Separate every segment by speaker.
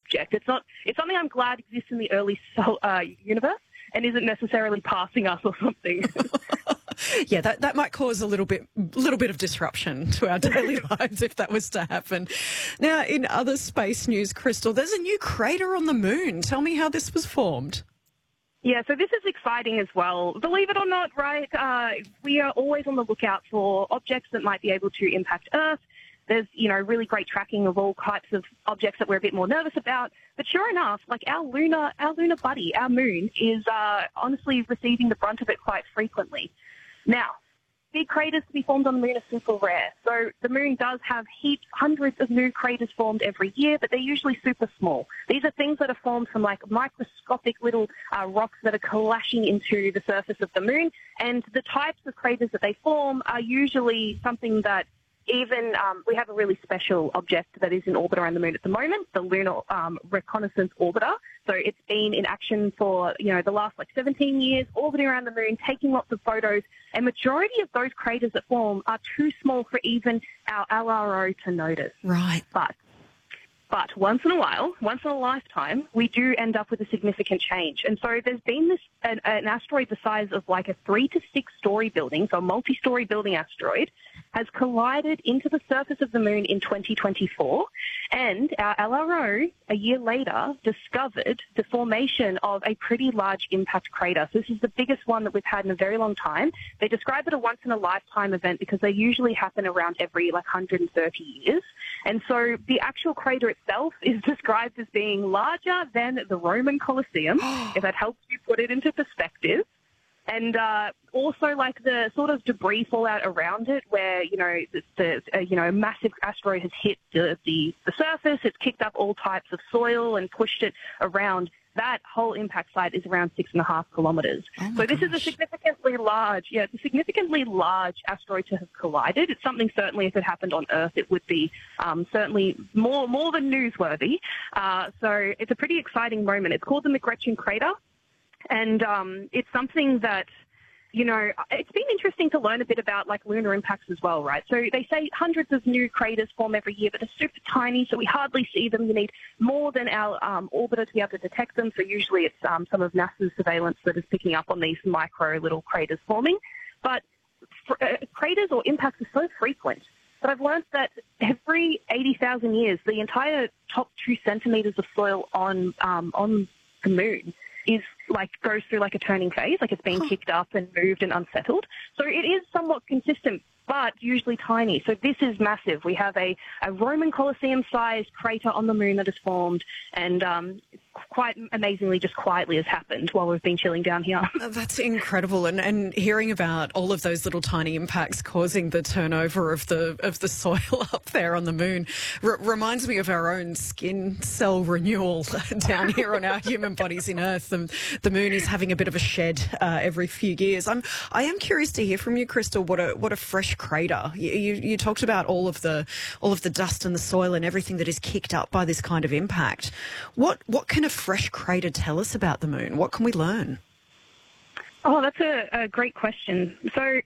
Speaker 1: object. It's something I'm glad exists in the early universe and isn't necessarily passing us or something.
Speaker 2: Yeah, that might cause a little bit of disruption to our daily lives if that was to happen. Now, in other space news, Crystal, there's a new crater on the moon. Tell me how this was formed.
Speaker 1: Yeah, so this is exciting as well. Believe it or not, right, we are always on the lookout for objects that might be able to impact Earth. There's, really great tracking of all types of objects that we're a bit more nervous about. But sure enough, like our lunar buddy, our moon, is honestly receiving the brunt of it quite frequently. Now, big craters to be formed on the moon are super rare. So the moon does have hundreds of new craters formed every year, but they're usually super small. These are things that are formed from like microscopic little rocks that are clashing into the surface of the moon. And the types of craters that they form are usually something that even we have a really special object that is in orbit around the moon at the moment, the Lunar Reconnaissance Orbiter. So it's been in action for, the last 17 years, orbiting around the moon, taking lots of photos. And majority of those craters that form are too small for even our LRO to notice.
Speaker 2: Right.
Speaker 1: But once in a lifetime, we do end up with a significant change. And so there's been an asteroid the size of like a 3 to 6 story building, so a multi-story building asteroid, has collided into the surface of the moon in 2024. And our LRO, a year later, discovered the formation of a pretty large impact crater. So this is the biggest one that we've had in a very long time. They describe it a once-in-a-lifetime event because they usually happen around every 130 years. And so the actual crater itself is described as being larger than the Roman Colosseum, if that helps you put it into perspective. And also the sort of debris fallout around it where, a massive asteroid has hit the surface, it's kicked up all types of soil and pushed it around. That whole impact site is around 6.5 kilometres. So this is a significantly large asteroid to have collided. It's something certainly if it happened on Earth, it would be certainly more than newsworthy. So it's a pretty exciting moment. It's called the McGretchen Crater. And it's something that, it's been interesting to learn a bit about lunar impacts as well, right? So they say hundreds of new craters form every year, but they're super tiny, so we hardly see them. You need more than our orbiter to be able to detect them. So usually it's some of NASA's surveillance that is picking up on these micro little craters forming. But craters or impacts are so frequent that I've learned that every 80,000 years, the entire top 2 centimetres of soil on the moon goes through a turning phase, it's being kicked up and moved and unsettled. So it is somewhat consistent, but usually tiny. So this is massive. We have a Roman Colosseum-sized crater on the moon that has formed, and quite amazingly, just quietly has happened while we've been chilling down here.
Speaker 2: That's incredible, and hearing about all of those little tiny impacts causing the turnover of the soil up there on the moon reminds me of our own skin cell renewal down here on our human bodies in Earth. The moon is having a bit of a shed every few years. I am curious to hear from you, Crystal. What a fresh crater. You talked about all of the dust and the soil and everything that is kicked up by this kind of impact. What can a fresh crater tell us about the moon? What can we learn?
Speaker 1: Oh, that's a great question. So,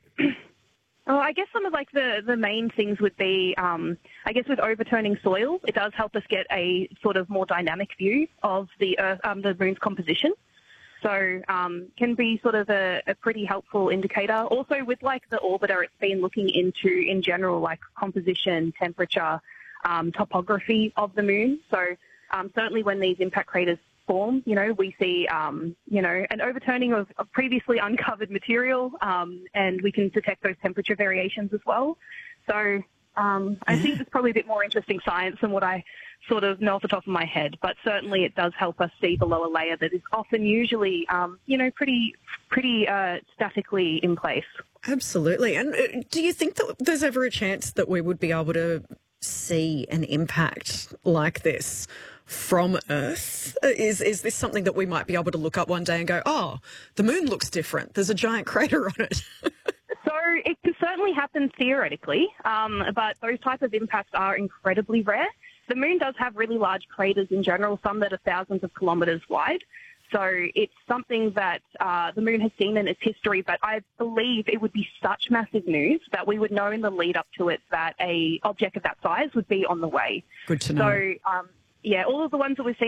Speaker 1: I guess some of the main things would be, with overturning soil, it does help us get a sort of more dynamic view of the Earth, the moon's composition. So can be sort of a pretty helpful indicator. Also with the orbiter, it's been looking into, in general, composition, temperature, topography of the moon. So certainly when these impact craters form, we see, an overturning of previously uncovered material, and we can detect those temperature variations as well. So I think it's probably a bit more interesting science than what I sort of know off the top of my head, but certainly it does help us see the lower layer that is often usually, pretty statically in place.
Speaker 2: Absolutely. And do you think that there's ever a chance that we would be able to see an impact like this from Earth? Is this something that we might be able to look up one day and go, oh, the moon looks different, there's a giant crater on it?
Speaker 1: So it can certainly happen theoretically, but those type of impacts are incredibly rare. The moon does have really large craters in general, some that are thousands of kilometres wide. So it's something that the moon has seen in its history, but I believe it would be such massive news that we would know in the lead up to it that a object of that size would be on the way.
Speaker 2: Good to know.
Speaker 1: So, all of the ones that we've seen